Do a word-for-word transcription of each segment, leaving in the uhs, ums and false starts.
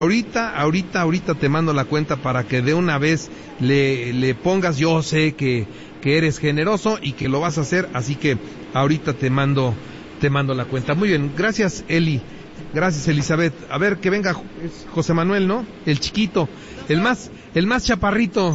Ahorita, ahorita, ahorita te mando la cuenta para que de una vez le, le pongas. Yo sé que, que eres generoso y que lo vas a hacer, así que ahorita te mando, te mando la cuenta. Muy bien, gracias Eli, gracias Elizabeth. A ver, que venga José Manuel, ¿no? El chiquito, el más, el más chaparrito.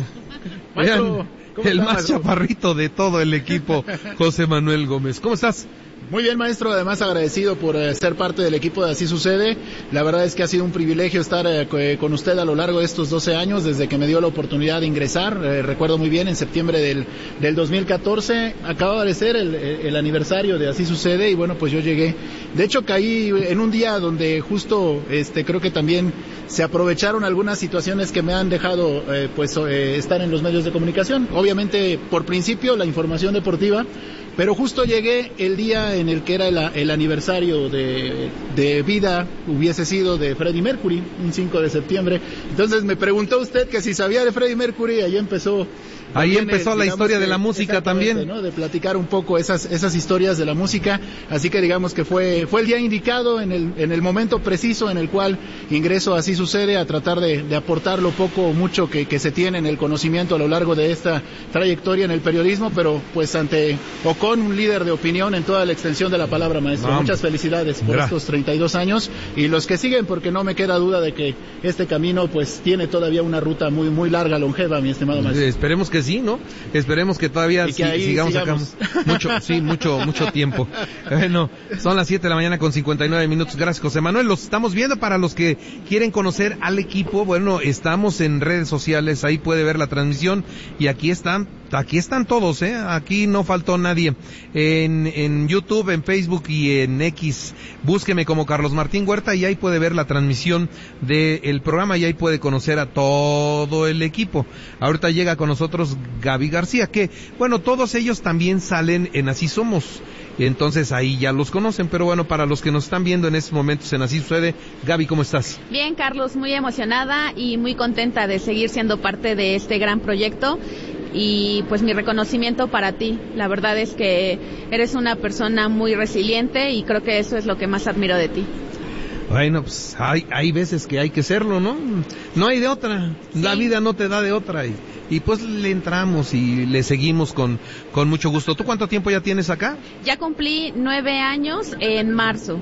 Vean, el más chaparrito de todo el equipo, José Manuel Gómez. ¿Cómo estás? Muy bien, maestro, además agradecido por eh, ser parte del equipo de Así Sucede. La verdad es que ha sido un privilegio estar eh, con usted a lo largo de estos doce años, desde que me dio la oportunidad de ingresar. Eh, recuerdo muy bien, en septiembre del, del dos mil catorce, acababa de ser el, el aniversario de Así Sucede, y bueno, pues yo llegué. De hecho, caí en un día donde justo, este, creo que también se aprovecharon algunas situaciones que me han dejado, eh, pues, eh, estar en los medios de comunicación. Obviamente, por principio, la información deportiva, pero justo llegué el día en el que era el, el aniversario de, de vida, hubiese sido de Freddie Mercury, un cinco de septiembre. Entonces me preguntó usted que si sabía de Freddie Mercury, ahí empezó... Ahí empezó el, la historia que, de la música también, ¿no? De platicar un poco esas esas historias de la música, así que digamos que fue fue el día indicado, en el en el momento preciso en el cual ingreso a Así Sucede, a tratar de, de aportar lo poco o mucho que, que se tiene en el conocimiento a lo largo de esta trayectoria en el periodismo, pero pues ante Ocon, un líder de opinión en toda la extensión de la palabra, maestro. No. Muchas felicidades por Gra- estos treinta y dos años y los que siguen, porque no me queda duda de que este camino pues tiene todavía una ruta muy muy larga, longeva, mi estimado maestro. Esperemos que sí, ¿no? Esperemos que todavía que si, sigamos, sigamos acá mucho, sí, mucho, mucho tiempo. Bueno, son las siete de la mañana con cincuenta y nueve minutos. Gracias, José Manuel. Los estamos viendo. Para los que quieren conocer al equipo, bueno, estamos en redes sociales, ahí puede ver la transmisión, y aquí están, aquí están todos, ¿eh? Aquí no faltó nadie. En, en YouTube, en Facebook y en X, búsqueme como Carlos Martín Huerta y ahí puede ver la transmisión del programa y ahí puede conocer a todo el equipo. Ahorita llega con nosotros Gaby García, que, bueno, todos ellos también salen en Así Somos, entonces ahí ya los conocen, pero bueno, para los que nos están viendo en estos momentos en Así Sucede, Gaby, ¿cómo estás? Bien, Carlos, muy emocionada y muy contenta de seguir siendo parte de este gran proyecto. Y pues mi reconocimiento para ti, la verdad es que eres una persona muy resiliente y creo que eso es lo que más admiro de ti. Bueno, pues hay, hay veces que hay que serlo, ¿no? No hay de otra, sí. La vida no te da de otra y, y pues le entramos y le seguimos con, con mucho gusto. ¿Tú cuánto tiempo ya tienes acá? Ya cumplí nueve años en marzo.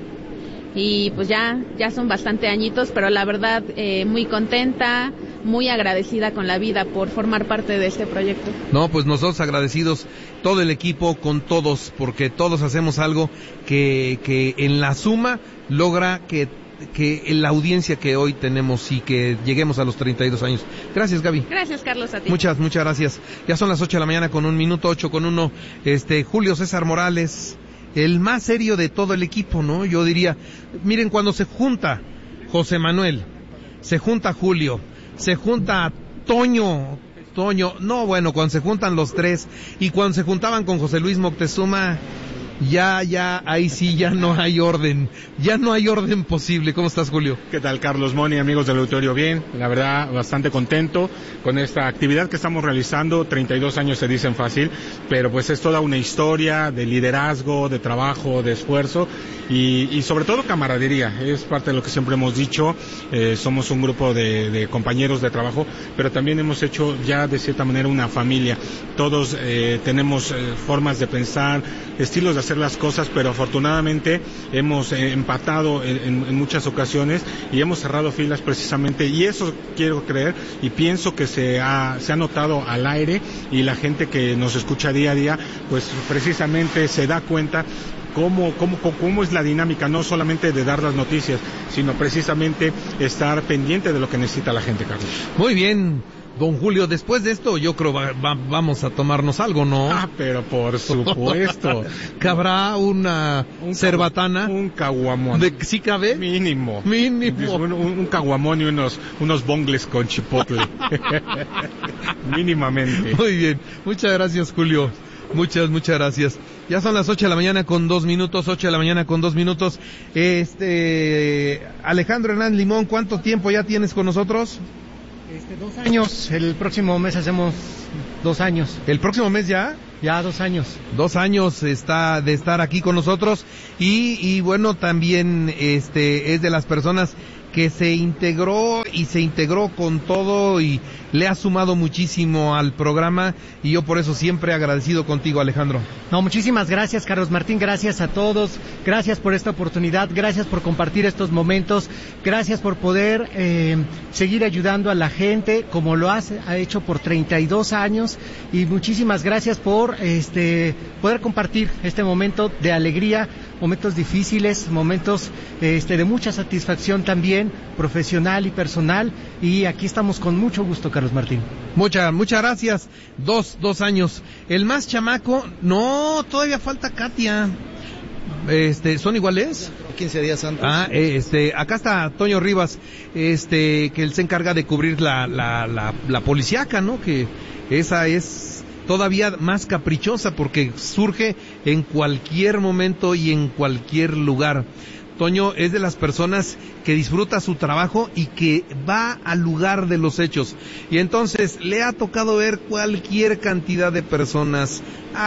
Y pues ya ya son bastante añitos, pero la verdad eh, muy contenta, muy agradecida con la vida por formar parte de este proyecto. No, pues nosotros agradecidos, todo el equipo, con todos, porque todos hacemos algo que que en la suma logra que que la audiencia que hoy tenemos y que lleguemos a los treinta y dos años. Gracias, Gaby. Gracias, Carlos, a ti. Muchas, muchas gracias. Ya son las ocho de la mañana con un minuto, ocho con uno. Este, Julio César Morales, el más serio de todo el equipo, ¿no? Yo diría, miren, cuando se junta José Manuel, se junta Julio, se junta Toño, Toño, no, bueno, cuando se juntan los tres, y cuando se juntaban con José Luis Moctezuma, ya, ya, ahí sí, ya no hay orden, ya no hay orden posible. ¿Cómo estás, Julio? ¿Qué tal, Carlos Moni, amigos del auditorio? Bien, la verdad, bastante contento con esta actividad que estamos realizando. treinta y dos años se dicen fácil, pero pues es toda una historia de liderazgo, de trabajo, de esfuerzo y, y sobre todo camaradería. Es parte de lo que siempre hemos dicho. Eh, somos un grupo de, de compañeros de trabajo, pero también hemos hecho ya de cierta manera una familia. Todos eh, tenemos eh, formas de pensar, estilos de hacer las cosas, pero afortunadamente hemos eh, empatado en, en, en muchas ocasiones y hemos cerrado filas precisamente, y eso quiero creer y pienso que se ha, se ha notado al aire, y la gente que nos escucha día a día pues precisamente se da cuenta Cómo, cómo, cómo es la dinámica, no solamente de dar las noticias, sino precisamente estar pendiente de lo que necesita la gente, Carlos. Muy bien, don Julio, después de esto yo creo va, va, vamos a tomarnos algo, ¿no? Ah, pero por supuesto. ¿Cabrá una un cerbatana? Un caguamón. ¿De, ¿Sí cabe? Mínimo. Mínimo. Un, un, un caguamón y unos, unos bongles con chipotle. Mínimamente. Muy bien, muchas gracias, Julio. Muchas, muchas gracias. Ya son las ocho de la mañana con dos minutos, ocho de la mañana con dos minutos. Este, Alejandro Hernán Limón, ¿cuánto tiempo ya tienes con nosotros? Este, dos años. El próximo mes hacemos dos años. ¿El próximo mes ya? Ya, dos años. Dos años está de estar aquí con nosotros y, y bueno, también este es de las personas que se integró y se integró con todo y le ha sumado muchísimo al programa, y yo por eso siempre agradecido contigo, Alejandro. No, muchísimas gracias, Carlos Martín, gracias a todos, gracias por esta oportunidad, gracias por compartir estos momentos, gracias por poder eh, seguir ayudando a la gente como lo has ha hecho por treinta y dos años, y muchísimas gracias por este poder compartir este momento de alegría, momentos difíciles, momentos este de mucha satisfacción también profesional y personal, y aquí estamos con mucho gusto, Carlos Martín. Muchas, muchas gracias. Dos, dos años. El más chamaco, no, todavía falta Katia. Este, ¿son iguales? quince días antes. Ah, este, acá está Toño Rivas, este, que él se encarga de cubrir la, la, la, la policíaca, ¿no? Que esa es todavía más caprichosa porque surge en cualquier momento y en cualquier lugar. Toño es de las personas que disfruta su trabajo y que va al lugar de los hechos. Y entonces le ha tocado ver cualquier cantidad de personas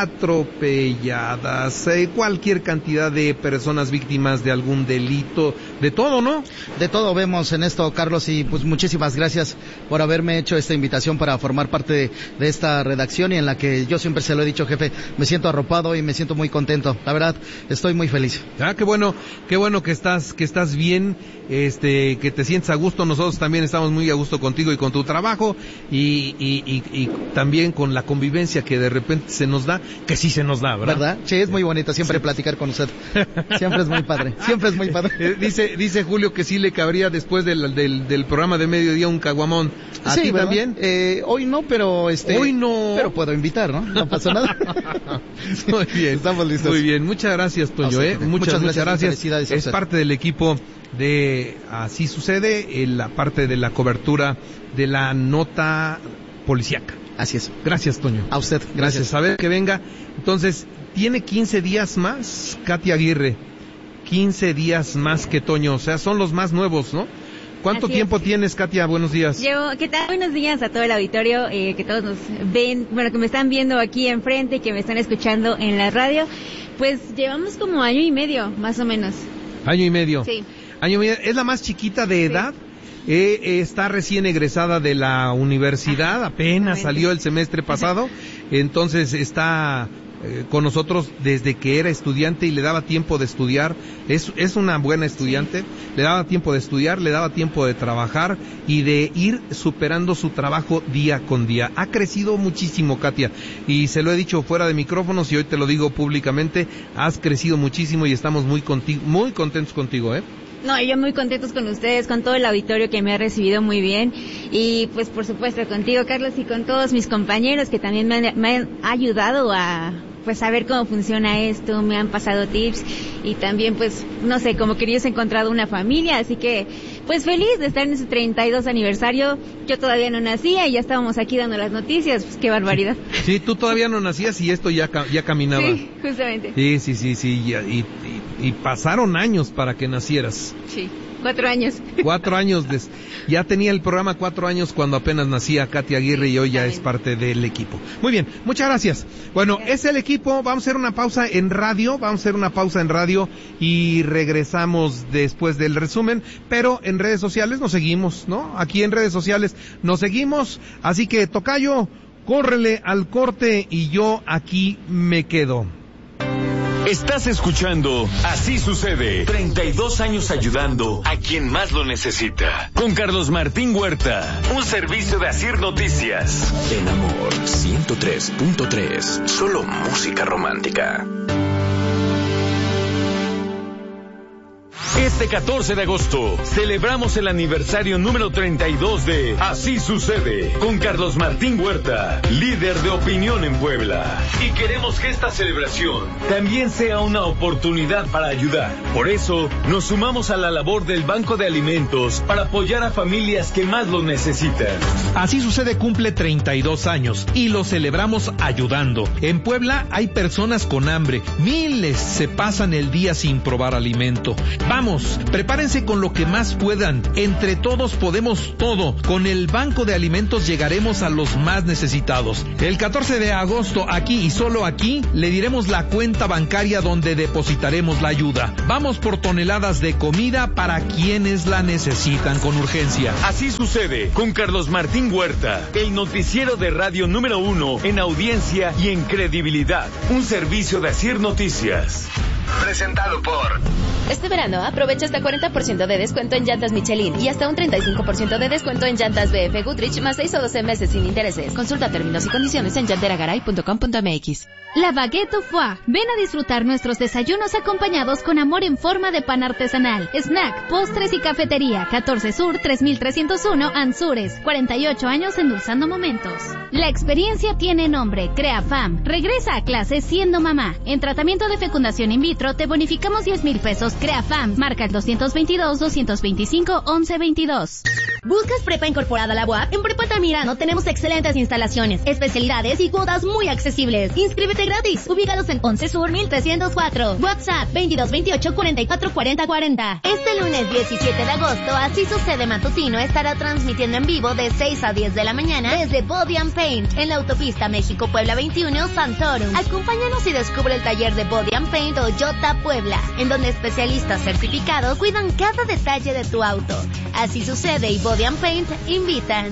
atropelladas, eh, cualquier cantidad de personas víctimas de algún delito, de todo, ¿no? De todo vemos en esto, Carlos, y pues muchísimas gracias por haberme hecho esta invitación para formar parte de, de esta redacción, y en la que yo siempre se lo he dicho, jefe, me siento arropado y me siento muy contento. La verdad, estoy muy feliz. Ah, qué bueno, qué bueno que estás, que estás bien, este, que te sientes a gusto. Nosotros también estamos muy a gusto contigo y con tu trabajo, y, y, y, y también con la convivencia que de repente se nos da, que sí se nos da, ¿verdad? ¿Verdad? Sí, es muy bonito siempre sí. platicar con usted. Siempre es muy padre, siempre es muy padre. Eh, dice, dice Julio que sí le cabría después del, del, del programa de mediodía un caguamón. ¿A sí, ti ¿verdad? también? Eh, hoy no, pero este. Hoy no. Pero puedo invitar, ¿no? No pasa nada. Muy bien. Estamos listos. Muy bien, muchas gracias, Toño, eh. Muchas, muchas gracias. gracias. Es parte del equipo de Así Sucede, en la parte de la cobertura de la nota policíaca. Así es. Gracias, Toño. A usted, gracias. Gracias. A ver que venga. Entonces, tiene quince días más Katia Aguirre. quince días más que Toño. O sea, son los más nuevos, ¿no? ¿Cuánto Así tiempo es. tienes, Katia? Buenos días. Yo, ¿qué tal? Buenos días a todo el auditorio, eh, que todos nos ven, bueno, que me están viendo aquí enfrente, que me están escuchando en la radio. Pues llevamos como año y medio, más o menos. Año y medio. Sí. Año y medio. ¿Es la más chiquita de edad? Sí. Eh, eh, está recién egresada de la universidad, apenas salió el semestre pasado, entonces está eh, con nosotros desde que era estudiante y le daba tiempo de estudiar. Es, es una buena estudiante, sí. Le daba tiempo de estudiar, le daba tiempo de trabajar y de ir superando su trabajo día con día. Ha crecido muchísimo, Katia, y se lo he dicho fuera de micrófonos y hoy te lo digo públicamente, has crecido muchísimo y estamos muy contigo, muy contentos contigo, ¿eh? No, yo muy contentos con ustedes, con todo el auditorio que me ha recibido muy bien, y pues por supuesto contigo, Carlos, y con todos mis compañeros que también me han, me han ayudado a pues saber cómo funciona esto, me han pasado tips, y también pues no sé, como que ellos he encontrado una familia, así que pues feliz de estar en ese treinta y dos aniversario. Yo todavía no nacía y ya estábamos aquí dando las noticias, pues qué barbaridad. Sí, tú todavía no nacías y esto ya ya caminaba. Sí, justamente. Sí, sí, sí, sí, y, y, y pasaron años para que nacieras. Sí. Cuatro años. Cuatro años. Des... Ya tenía el programa cuatro años cuando apenas nacía Katia Aguirre y hoy ya es parte del equipo. Muy bien, muchas gracias. Bueno, es el equipo. Vamos a hacer una pausa en radio. Vamos a hacer una pausa en radio y regresamos después del resumen. Pero en redes sociales nos seguimos, ¿no? Aquí en redes sociales nos seguimos. Así que, tocayo, córrele al corte y yo aquí me quedo. Estás escuchando Así Sucede, treinta y dos años ayudando a quien más lo necesita. Con Carlos Martín Huerta, un servicio de Asir Noticias. En Amor ciento tres punto tres, solo música romántica. Este catorce de agosto celebramos el aniversario número treinta y dos de Así Sucede con Carlos Martín Huerta, líder de opinión en Puebla. Y queremos que esta celebración también sea una oportunidad para ayudar. Por eso nos sumamos a la labor del Banco de Alimentos para apoyar a familias que más lo necesitan. Así Sucede cumple treinta y dos años y lo celebramos ayudando. En Puebla hay personas con hambre, miles se pasan el día sin probar alimento. Vamos, menos. Prepárense con lo que más puedan. Entre todos podemos todo. Con el Banco de Alimentos llegaremos a los más necesitados. El catorce de agosto, aquí y solo aquí, le diremos la cuenta bancaria donde depositaremos la ayuda. Vamos por toneladas de comida para quienes la necesitan con urgencia. Así sucede con Carlos Martín Huerta, el noticiero de radio número uno en audiencia y en credibilidad. Un servicio de Asir Noticias. Presentado por... Este verano aprovecha hasta cuarenta por ciento de descuento en llantas Michelin y hasta un treinta y cinco por ciento de descuento en llantas B F Goodrich más seis o doce meses sin intereses. Consulta términos y condiciones en llanteragaray punto com punto m x. La Baguette au Foie. Ven a disfrutar nuestros desayunos acompañados con amor en forma de pan artesanal, snack, postres y cafetería. catorce Sur, tres mil trescientos uno, Anzures. cuarenta y ocho años endulzando momentos. La experiencia tiene nombre, CreaFam. Regresa a clases siendo mamá. En tratamiento de fecundación in vitro te bonificamos diez mil pesos. CreaFam. Marca el doscientos veintidós, doscientos veinticinco, once veintidós. ¿Buscas prepa incorporada a la U A P? En Prepa Altamirano tenemos excelentes instalaciones, especialidades y cuotas muy accesibles. Inscríbete gratis. Ubicados en once Sur, mil trescientos cuatro. WhatsApp veintidós veintiocho cuarenta y cuatro cuarenta cuarenta. Este lunes diecisiete de agosto, Así Sucede Matutino estará transmitiendo en vivo de seis a diez de la mañana desde Body and Paint en la autopista México-Puebla veintiuno, Santorum. Acompáñanos y descubre el taller de Body and Paint Toyota Puebla, en donde especialistas certificados cuidan cada detalle de tu auto. Así Sucede y Body and Paint invitan.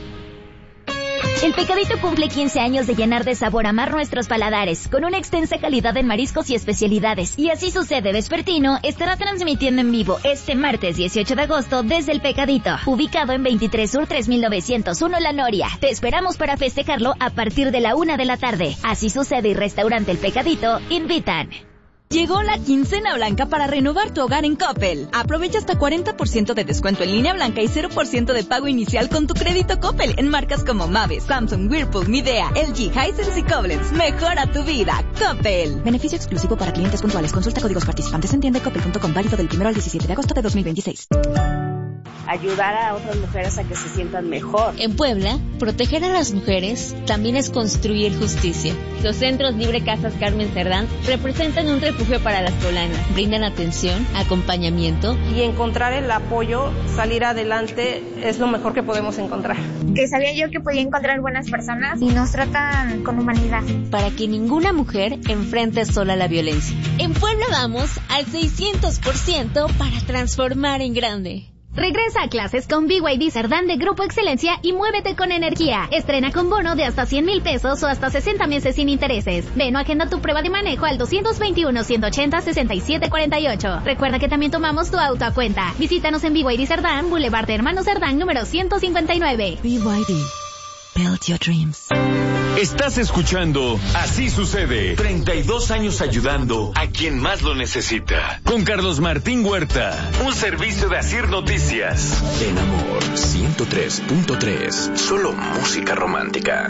El Pecadito cumple quince años de llenar de sabor a mar nuestros paladares, con una extensa calidad en mariscos y especialidades. Y Así Sucede Vespertino estará transmitiendo en vivo este martes dieciocho de agosto desde El Pecadito, ubicado en veintitrés Sur tres mil novecientos uno La Noria. Te esperamos para festejarlo a partir de la una de la tarde. Así Sucede y Restaurante El Pecadito invitan. Llegó la quincena blanca para renovar tu hogar en Coppel. Aprovecha hasta cuarenta por ciento de descuento en línea blanca y cero por ciento de pago inicial con tu crédito Coppel en marcas como Mave, Samsung, Whirlpool, Midea, L G, Hisense y Koblenz. Mejora tu vida, Coppel. Beneficio exclusivo para clientes puntuales. Consulta códigos participantes en tienda coppel punto com, válido del primero al diecisiete de agosto de dos mil veintiséis. Ayudar a otras mujeres a que se sientan mejor. En Puebla, proteger a las mujeres también es construir justicia. Los centros Libre Casas Carmen Cerdán representan un refugio para las poblanas. Brindan atención, acompañamiento. Y encontrar el apoyo, salir adelante, es lo mejor que podemos encontrar. Que sabía yo que podía encontrar buenas personas y nos tratan con humanidad. Para que ninguna mujer enfrente sola la violencia. En Puebla vamos al seiscientos por ciento para transformar en grande. Regresa a clases con B Y D Cerdán de Grupo Excelencia y muévete con energía. Estrena con bono de hasta cien mil pesos o hasta sesenta meses sin intereses. Ven o agenda tu prueba de manejo al doscientos veintiuno, ciento ochenta, sesenta y siete cuarenta y ocho. Recuerda que también tomamos tu auto a cuenta. Visítanos en B Y D Cerdán, Boulevard de Hermanos Cerdán, número ciento cincuenta y nueve. B Y D. Build your dreams. Estás escuchando Así Sucede. treinta y dos años ayudando a quien más lo necesita. Con Carlos Martín Huerta. Un servicio de Asir Noticias. En Amor ciento tres punto tres. Solo música romántica.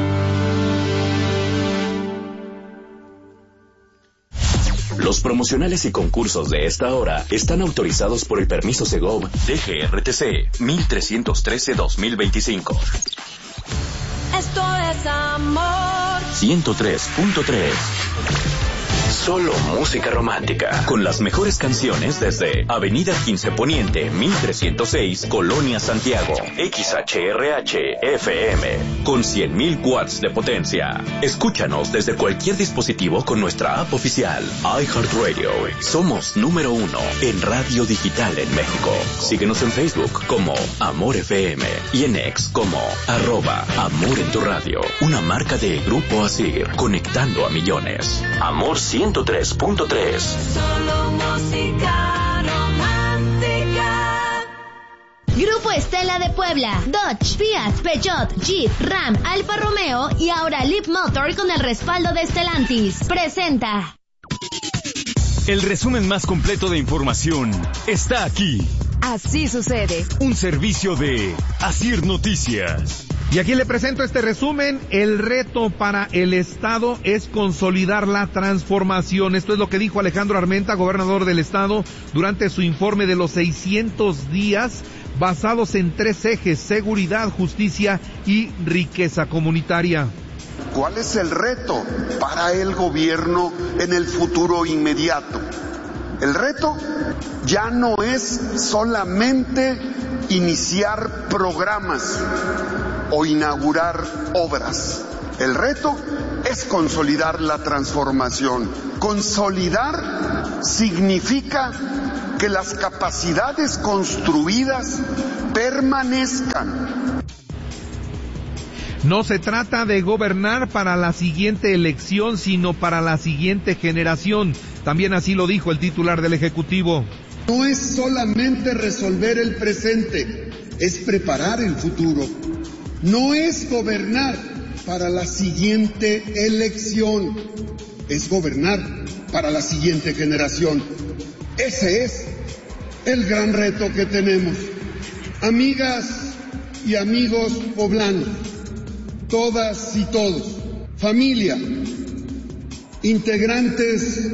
Los promocionales y concursos de esta hora están autorizados por el permiso Segov D G R T C mil trescientos trece guión dos mil veinticinco. Esto es Amor ciento tres punto tres. Solo música romántica. Con las mejores canciones desde Avenida quince Poniente, mil trescientos seis, Colonia Santiago. X H R H F M. Con cien mil watts de potencia. Escúchanos desde cualquier dispositivo con nuestra app oficial. iHeartRadio. Somos número uno en radio digital en México. Síguenos en Facebook como Amor F M y en X como arroba Amor en tu radio. Una marca de Grupo Asir, conectando a millones. Amor ciento tres punto tres. Solo música romántica. Grupo Estela de Puebla, Dodge, Fiat, Peugeot, Jeep, Ram, Alfa Romeo y ahora Leap Motor con el respaldo de Stellantis. Presenta. El resumen más completo de información está aquí. Así Sucede. Un servicio de Asir Noticias. Y aquí le presento este resumen. El reto para el Estado es consolidar la transformación. Esto es lo que dijo Alejandro Armenta, gobernador del Estado, durante su informe de los seiscientos días, basados en tres ejes: seguridad, justicia y riqueza comunitaria. ¿Cuál es el reto para el gobierno en el futuro inmediato? El reto ya no es solamente iniciar programas o inaugurar obras. El reto es consolidar la transformación. Consolidar significa que las capacidades construidas permanezcan. No se trata de gobernar para la siguiente elección, sino para la siguiente generación. También así lo dijo el titular del Ejecutivo. No es solamente resolver el presente, es preparar el futuro. No es gobernar para la siguiente elección, es gobernar para la siguiente generación. Ese es el gran reto que tenemos. Amigas y amigos poblanos, todas y todos, familia, integrantes.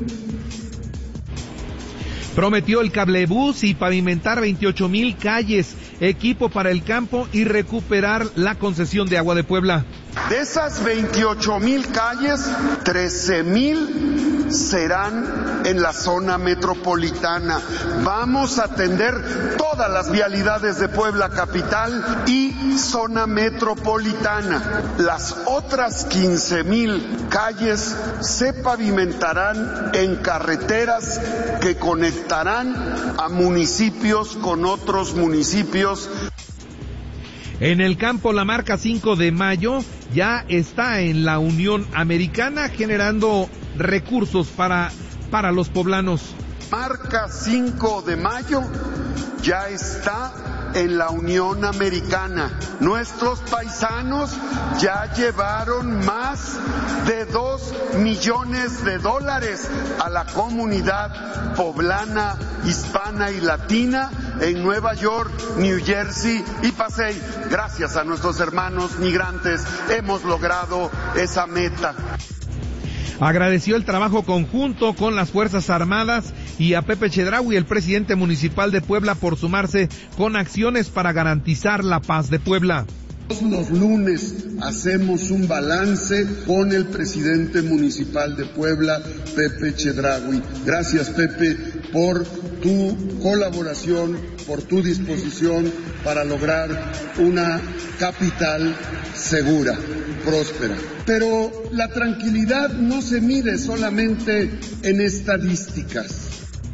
Prometió el cablebús y pavimentar veintiocho mil calles, equipo para el campo y recuperar la concesión de agua de Puebla. De esas veintiocho mil calles, trece mil serán en la zona metropolitana. Vamos a atender todas las vialidades de Puebla capital y zona metropolitana. Las otras quince mil calles se pavimentarán en carreteras que conectarán a municipios con otros municipios. En el campo, la marca cinco de mayo ya está en la Unión Americana generando recursos para, para los poblanos. Marca cinco de mayo ya está en la Unión Americana. Nuestros paisanos ya llevaron más de dos millones de dólares a la comunidad poblana, hispana y latina en Nueva York, New Jersey y Pasay. Gracias a nuestros hermanos migrantes hemos logrado esa meta. Agradeció el trabajo conjunto con las Fuerzas Armadas y a Pepe Chedraui, el presidente municipal de Puebla, por sumarse con acciones para garantizar la paz de Puebla. Los lunes hacemos un balance con el presidente municipal de Puebla, Pepe Chedraui. Gracias, Pepe, por tu colaboración, por tu disposición para lograr una capital segura, próspera. Pero la tranquilidad no se mide solamente en estadísticas.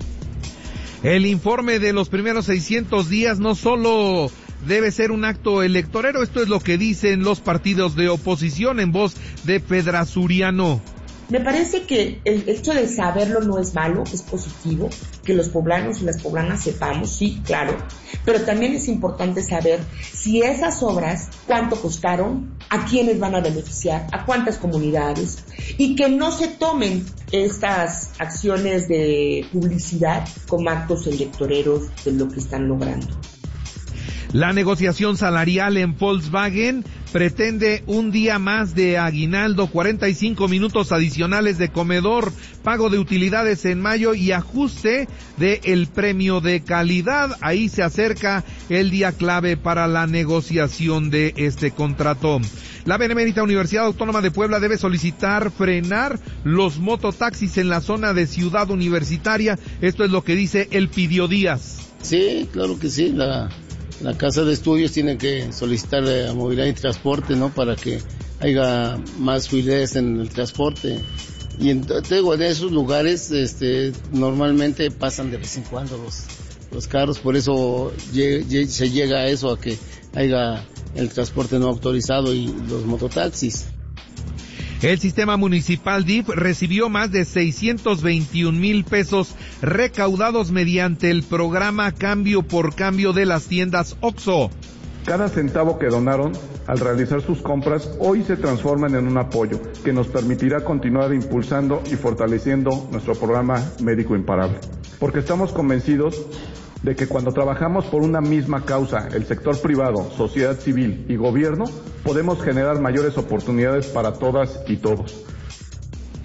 El informe de los primeros seiscientos días no solo debe ser un acto electorero, esto es lo que dicen los partidos de oposición en voz de Pedrasuriano. Me parece que el hecho de saberlo no es malo, es positivo, que los poblanos y las poblanas sepamos, sí, claro, pero también es importante saber si esas obras, cuánto costaron, a quiénes van a beneficiar, a cuántas comunidades, y que no se tomen estas acciones de publicidad como actos electoreros de lo que están logrando. La negociación salarial en Volkswagen pretende un día más de aguinaldo, cuarenta y cinco minutos adicionales de comedor, pago de utilidades en mayo y ajuste del premio de calidad. Ahí se acerca el día clave para la negociación de este contrato. La Benemérita Universidad Autónoma de Puebla debe solicitar frenar los mototaxis en la zona de Ciudad Universitaria. Esto es lo que dice Elpidio Díaz. Sí, claro que sí, la... La Casa de Estudios tiene que solicitar a Movilidad y Transporte, ¿no? Para que haya más fluidez en el transporte. Y en, te digo, en esos lugares, este, normalmente pasan de vez en cuando los, los carros, por eso ye, ye, se llega a eso, a que haya el transporte no autorizado y los mototaxis. El sistema municipal D I F recibió más de seiscientos veintiún mil pesos recaudados mediante el programa Cambio por Cambio de las tiendas OXXO. Cada centavo que donaron al realizar sus compras hoy se transforman en un apoyo que nos permitirá continuar impulsando y fortaleciendo nuestro programa Médico Imparable. Porque estamos convencidos de que cuando trabajamos por una misma causa, el sector privado, sociedad civil y gobierno, podemos generar mayores oportunidades para todas y todos.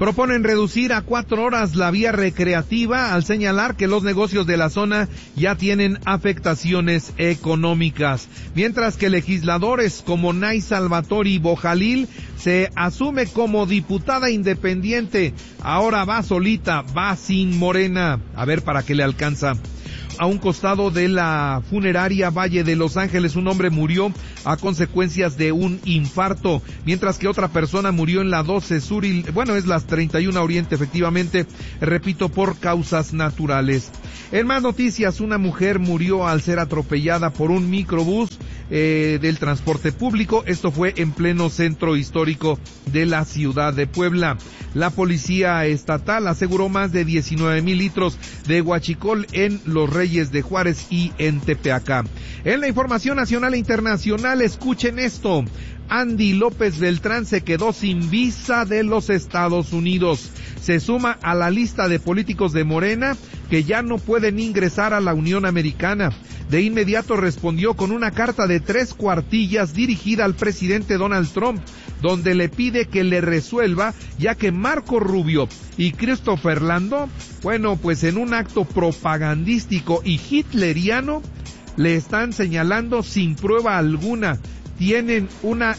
Proponen reducir a cuatro horas la vía recreativa al señalar que los negocios de la zona ya tienen afectaciones económicas. Mientras que legisladores como Nay Salvatori Bojalil se asume como diputada independiente. Ahora va solita, va sin Morena. A ver para qué le alcanza. A un costado de la funeraria Valle de Los Ángeles, un hombre murió a consecuencias de un infarto, mientras que otra persona murió en la doce Sur, y, bueno, es las treinta y una Oriente, efectivamente, repito, por causas naturales. En más noticias, una mujer murió al ser atropellada por un microbús eh, del transporte público. Esto fue en pleno centro histórico de la ciudad de Puebla. La policía estatal aseguró más de diecinueve mil litros de huachicol en Los Reyes de Juárez y en Tepeaca. En la información nacional e internacional, escuchen esto. Andy López Beltrán se quedó sin visa de los Estados Unidos. Se suma a la lista de políticos de Morena que ya no pueden ingresar a la Unión Americana. De inmediato respondió con una carta de tres cuartillas dirigida al presidente Donald Trump, donde le pide que le resuelva, ya que Marco Rubio y Christopher Landó, bueno, pues en un acto propagandístico y hitleriano, le están señalando sin prueba alguna. Tienen una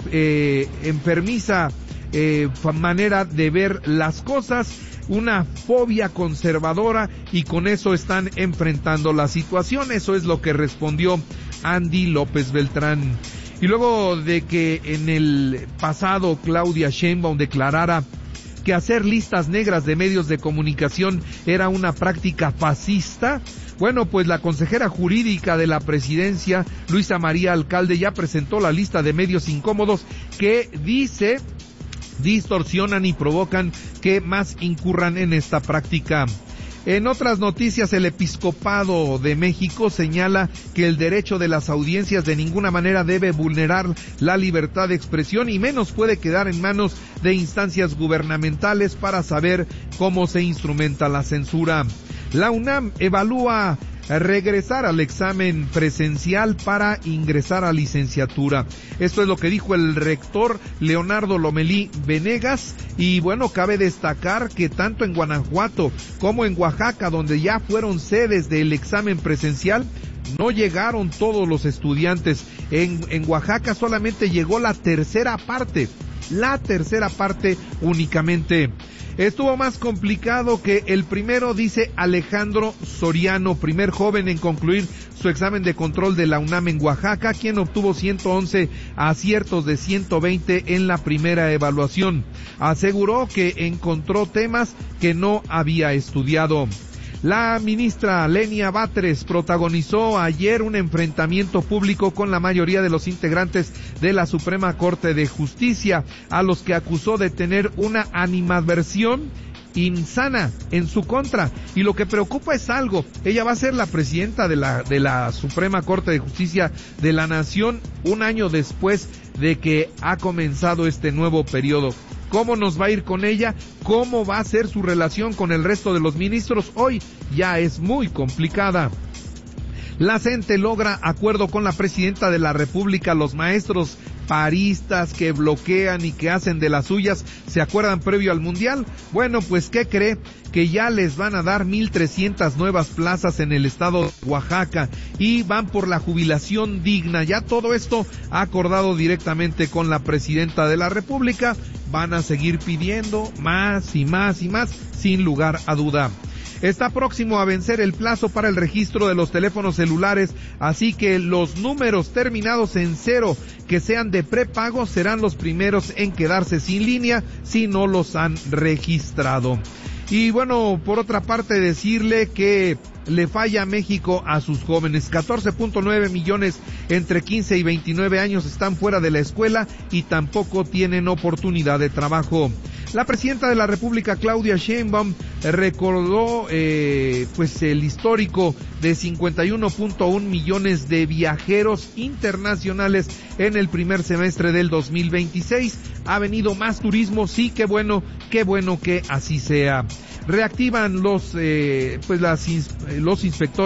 eh, enfermiza eh, manera de ver las cosas, una fobia conservadora, y con eso están enfrentando la situación. Eso es lo que respondió Andy López Beltrán. Y luego de que en el pasado Claudia Sheinbaum declarara que hacer listas negras de medios de comunicación era una práctica fascista, bueno, pues la consejera jurídica de la presidencia, Luisa María Alcalde, ya presentó la lista de medios incómodos que dice distorsionan y provocan que más incurran en esta práctica. En otras noticias, el Episcopado de México señala que el derecho de las audiencias de ninguna manera debe vulnerar la libertad de expresión y menos puede quedar en manos de instancias gubernamentales para saber cómo se instrumenta la censura. La UNAM evalúa regresar al examen presencial para ingresar a licenciatura. Esto es lo que dijo el rector Leonardo Lomelí Venegas, y bueno, cabe destacar que tanto en Guanajuato como en Oaxaca, donde ya fueron sedes del examen presencial, no llegaron todos los estudiantes. En, en Oaxaca solamente llegó la tercera parte, la tercera parte únicamente. Estuvo más complicado que el primero, dice Alejandro Soriano, primer joven en concluir su examen de control de la UNAM en Oaxaca, quien obtuvo ciento once aciertos de ciento veinte en la primera evaluación. Aseguró que encontró temas que no había estudiado. La ministra Lenia Batres protagonizó ayer un enfrentamiento público con la mayoría de los integrantes de la Suprema Corte de Justicia, a los que acusó de tener una animadversión insana en su contra. Y lo que preocupa es algo: ella va a ser la presidenta de la de la Suprema Corte de Justicia de la Nación un año después de que ha comenzado este nuevo periodo. ¿Cómo nos va a ir con ella? ¿Cómo va a ser su relación con el resto de los ministros? Hoy ya es muy complicada. La CENTE logra acuerdo con la presidenta de la República. Los maestros paristas que bloquean y que hacen de las suyas, ¿se acuerdan previo al Mundial? Bueno, pues ¿qué cree? Que ya les van a dar mil trescientas nuevas plazas en el estado de Oaxaca y van por la jubilación digna. Ya todo esto acordado directamente con la presidenta de la República. Van a seguir pidiendo más y más y más, sin lugar a duda. Está próximo a vencer el plazo para el registro de los teléfonos celulares, así que los números terminados en cero que sean de prepago serán los primeros en quedarse sin línea si no los han registrado. Y bueno, por otra parte, decirle que le falla México a sus jóvenes. catorce punto nueve millones entre quince y veintinueve años están fuera de la escuela y tampoco tienen oportunidad de trabajo. La presidenta de la República, Claudia Sheinbaum, recordó eh, pues el histórico de cincuenta y uno punto uno millones de viajeros internacionales en el primer semestre del dos mil veintiséis. Ha venido más turismo, sí, qué bueno, qué bueno que así sea. Reactivan los eh, pues las los inspectores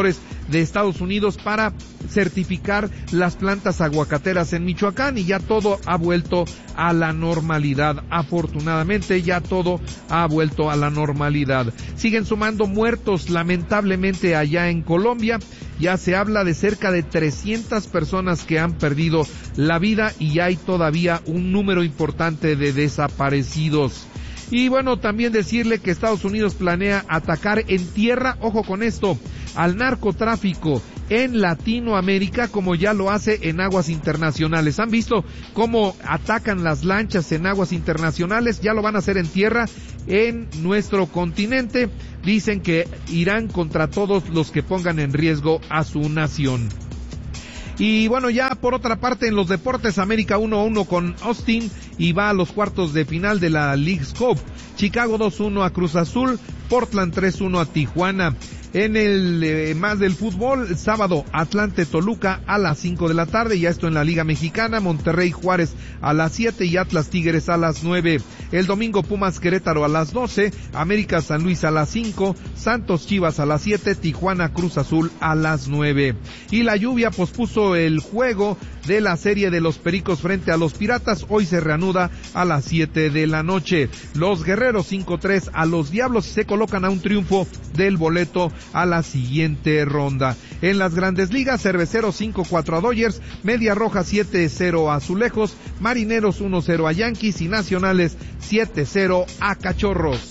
de Estados Unidos para certificar las plantas aguacateras en Michoacán, y ya todo ha vuelto a la normalidad. Afortunadamente ya todo ha vuelto a la normalidad. Siguen sumando muertos lamentablemente allá en Colombia. Ya se habla de cerca de trescientas personas que han perdido la vida y hay todavía un número importante de desaparecidos. Y bueno, también decirle que Estados Unidos planea atacar en tierra, ojo con esto, al narcotráfico en Latinoamérica, como ya lo hace en aguas internacionales. ¿Han visto cómo atacan las lanchas en aguas internacionales? Ya lo van a hacer en tierra en nuestro continente. Dicen que irán contra todos los que pongan en riesgo a su nación. Y bueno, ya por otra parte en los deportes, América uno a uno con Austin y va a los cuartos de final de la Leagues Cup. Chicago dos uno a Cruz Azul, Portland tres uno a Tijuana. En el eh, más del fútbol, sábado Atlante Toluca a las cinco de la tarde, ya esto en la Liga Mexicana, Monterrey Juárez a las siete y Atlas Tigres a las nueve. El domingo Pumas Querétaro a las doce, América San Luis a las cinco, Santos Chivas a las siete, Tijuana Cruz Azul a las nueve. Y la lluvia pospuso el juego de la serie de los Pericos frente a los Piratas, hoy se reanuda a las siete de la noche. Los Guerreros cinco tres a los Diablos se colocan a un triunfo del boleto a la siguiente ronda. En las Grandes Ligas, Cerveceros cinco cuatro a Dodgers, Media Roja siete cero a Azulejos, Marineros uno cero a Yankees y Nacionales siete cero a Cachorros.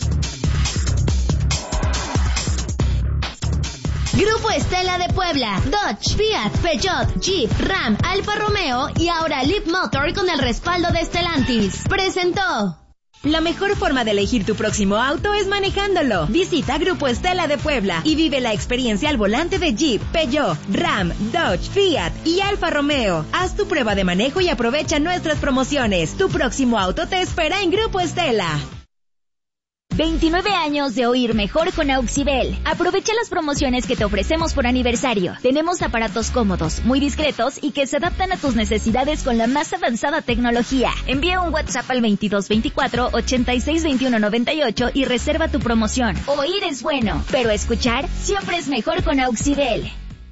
Grupo Estela de Puebla, Dodge, Fiat, Peugeot, Jeep, Ram, Alfa Romeo y ahora Leap Motor con el respaldo de Stellantis. Presentó. La mejor forma de elegir tu próximo auto es manejándolo. Visita Grupo Estela de Puebla y vive la experiencia al volante de Jeep, Peugeot, Ram, Dodge, Fiat y Alfa Romeo. Haz tu prueba de manejo y aprovecha nuestras promociones. Tu próximo auto te espera en Grupo Estela. veintinueve años de oír mejor con Auxibel. Aprovecha las promociones que te ofrecemos por aniversario. Tenemos aparatos cómodos, muy discretos y que se adaptan a tus necesidades con la más avanzada tecnología. Envía un WhatsApp al veintidós veinticuatro ochenta y seis veintiuno noventa y ocho y reserva tu promoción. Oír es bueno, pero escuchar siempre es mejor con Auxibel.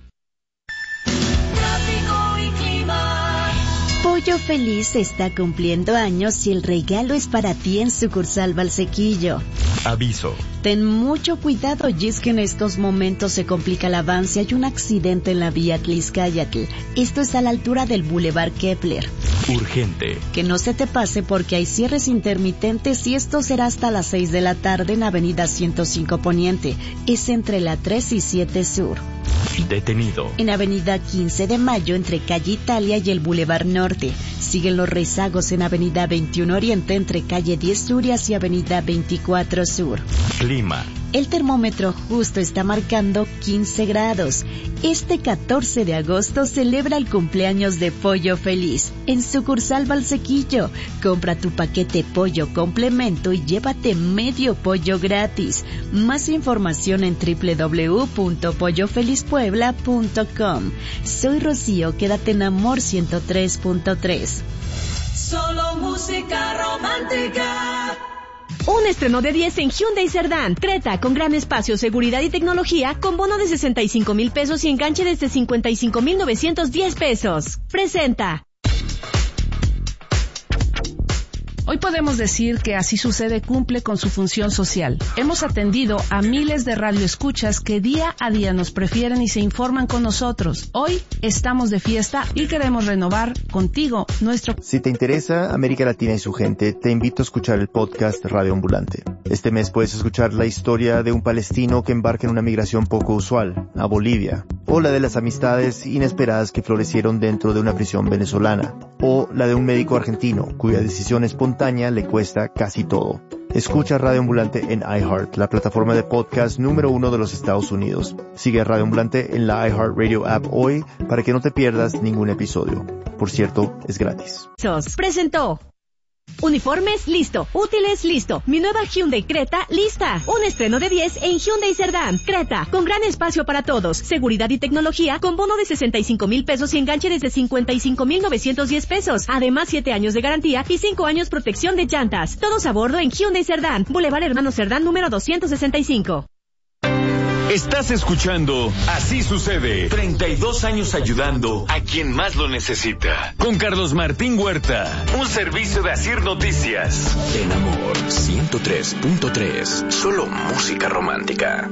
Pollo Feliz está cumpliendo años y el regalo es para ti en sucursal Valsequillo. Aviso. Ten mucho cuidado, y es que en estos momentos se complica el avance. Hay un accidente en la vía Tliscayatl. Esto es a la altura del Boulevard Kepler. Urgente. Que no se te pase porque hay cierres intermitentes y esto será hasta las seis de la tarde en Avenida ciento cinco Poniente. Es entre la tres y siete Sur. Detenido. En Avenida quince de Mayo entre Calle Italia y el Boulevard Norte. Siguen los rezagos en Avenida veintiuno Oriente entre Calle diez Sur y hacia Avenida veinticuatro Sur. Clima. El termómetro justo está marcando quince grados. Este catorce de agosto celebra el cumpleaños de Pollo Feliz. En sucursal Valsequillo, compra tu paquete pollo complemento y llévate medio pollo gratis. Más información en doble u doble u doble u punto pollo feliz puebla punto com. Soy Rocío, quédate en Amor ciento tres punto tres. Solo música romántica. Un estreno de diez en Hyundai Cerdán. Creta, con gran espacio, seguridad y tecnología, con bono de sesenta y cinco mil pesos y enganche desde cincuenta y cinco mil novecientos diez pesos. Presenta. Hoy podemos decir que Así Sucede cumple con su función social. Hemos atendido a miles de radioescuchas que día a día nos prefieren y se informan con nosotros. Hoy estamos de fiesta y queremos renovar contigo nuestro... Si te interesa América Latina y su gente, te invito a escuchar el podcast Radio Ambulante. Este mes puedes escuchar la historia de un palestino que embarca en una migración poco usual, a Bolivia, o la de las amistades inesperadas que florecieron dentro de una prisión venezolana, o la de un médico argentino cuya decisión espontánea le cuesta casi todo. Escucha Radio Ambulante en iHeart, la plataforma de podcast número uno de los Estados Unidos. Sigue a Radio Ambulante en la iHeartRadio app hoy para que no te pierdas ningún episodio. Por cierto, es gratis. Presentó. Uniformes, listo. Útiles, listo. Mi nueva Hyundai Creta, lista. Un estreno de diez en Hyundai Cerdán. Creta, con gran espacio para todos. Seguridad y tecnología, con bono de sesenta y cinco mil pesos y enganche desde cincuenta y cinco mil novecientos diez pesos. Además, siete años de garantía y cinco años protección de llantas. Todos a bordo en Hyundai Cerdán. Boulevard Hermano Cerdán, número doscientos sesenta y cinco. Estás escuchando Así Sucede, treinta y dos años ayudando a quien más lo necesita. Con Carlos Martín Huerta, un servicio de Asir Noticias. En Amor ciento tres punto tres, solo música romántica.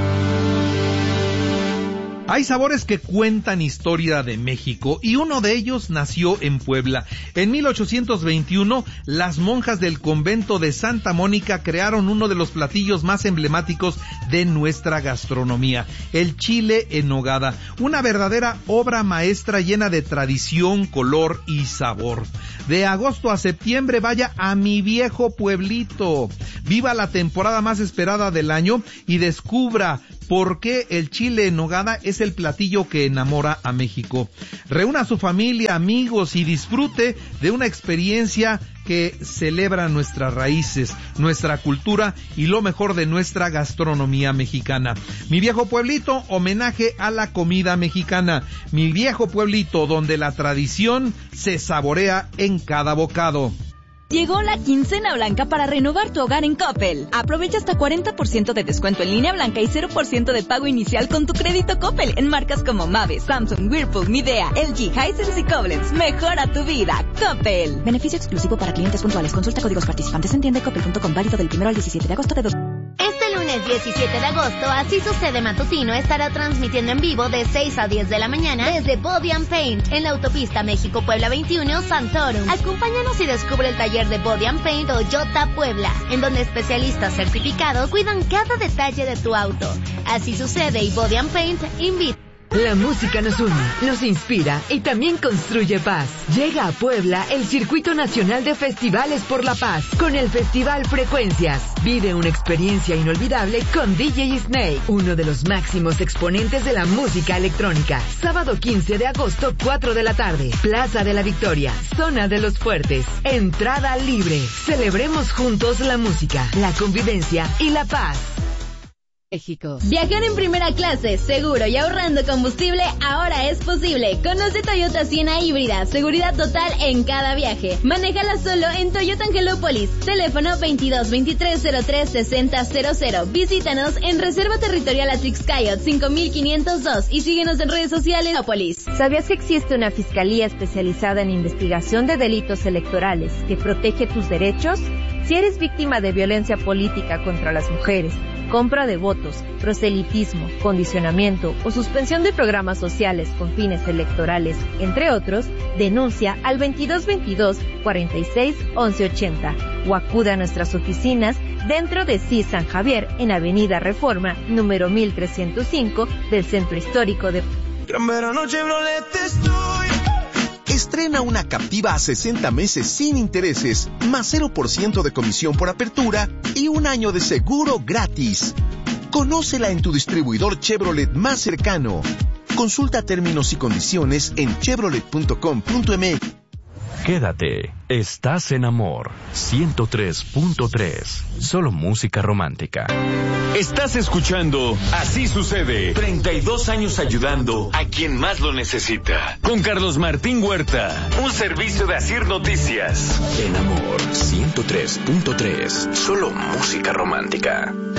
Hay sabores que cuentan historia de México y uno de ellos nació en Puebla. En mil ochocientos veintiuno, las monjas del convento de Santa Mónica crearon uno de los platillos más emblemáticos de nuestra gastronomía, el chile en nogada, una verdadera obra maestra llena de tradición, color y sabor. De agosto a septiembre, vaya a mi viejo pueblito. Viva la temporada más esperada del año y descubra por qué el chile en nogada es el platillo que enamora a México. Reúna a su familia, amigos y disfrute de una experiencia que celebra nuestras raíces, nuestra cultura y lo mejor de nuestra gastronomía mexicana. Mi viejo pueblito, homenaje a la comida mexicana. Mi viejo pueblito, donde la tradición se saborea en cada bocado. Llegó la quincena blanca para renovar tu hogar en Coppel. Aprovecha hasta cuarenta por ciento de descuento en línea blanca y cero por ciento de pago inicial con tu crédito Coppel en marcas como Mave, Samsung, Whirlpool, Midea, L G, Hisense y Koblenz. Mejora tu vida. Coppel. Beneficio exclusivo para clientes puntuales. Consulta códigos participantes en tienda coppel punto com, válido del primero al diecisiete de agosto de dos. Este lunes diecisiete de agosto, Así Sucede Matutino estará transmitiendo en vivo de seis a diez de la mañana desde Body and Paint en la autopista México-Puebla veintiuno, Santorum. Acompáñanos y descubre el taller de Body and Paint Toyota Puebla, en donde especialistas certificados cuidan cada detalle de tu auto. Así Sucede y Body and Paint invita. La música nos une, nos inspira y también construye paz. Llega a Puebla el Circuito Nacional de Festivales por la Paz, con el Festival Frecuencias. Vive una experiencia inolvidable con D J Snake, uno de los máximos exponentes de la música electrónica. Sábado quince de agosto, cuatro de la tarde, Plaza de la Victoria, Zona de los Fuertes. Entrada libre. Celebremos juntos la música, la convivencia y la paz. México. Viajar en primera clase, seguro y ahorrando combustible ahora es posible. Conoce Toyota Siena híbrida, seguridad total en cada viaje. Manéjala solo en Toyota Angelópolis. Teléfono veintidós veintitrés cero tres sesenta cero cero. Visítanos en Reserva Territorial Atrixcayot cinco mil quinientos dos y síguenos en redes sociales Angelópolis. ¿Sabías que existe una fiscalía especializada en investigación de delitos electorales que protege tus derechos? Si eres víctima de violencia política contra las mujeres, compra de votos, proselitismo, condicionamiento o suspensión de programas sociales con fines electorales, entre otros, denuncia al veintidós veintidós cuarenta y seis once ochenta o acuda a nuestras oficinas dentro de C I S San Javier en Avenida Reforma, número mil trescientos cinco del Centro Histórico de... Gran verano Chevrolet estoy... Estrena una Captiva a sesenta meses sin intereses, más cero por ciento de comisión por apertura y un año de seguro gratis. Conócela en tu distribuidor Chevrolet más cercano. Consulta términos y condiciones en chevrolet punto com punto m x. Quédate, estás en Amor ciento tres punto tres, solo música romántica. Estás escuchando Así Sucede, treinta y dos años ayudando a quien más lo necesita. Con Carlos Martín Huerta, un servicio de Asir Noticias. En Amor ciento tres punto tres, solo música romántica.